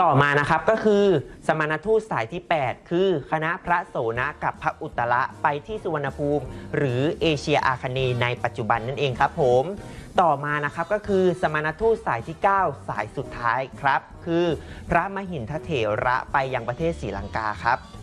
ต่อมานะครับก็คือสมณทูตสายที่ 8 คือคณะพระโสนะกับพระอุตระไปที่สุวรรณภูมิหรือเอเชียอาคเนย์ในปัจจุบันนั่นเองครับผมต่อมานะครับก็คือสมณทูตสายที่ 9 สายสุดท้ายครับคือพระมหินทเถระไปยังประเทศศรีลังกาครับ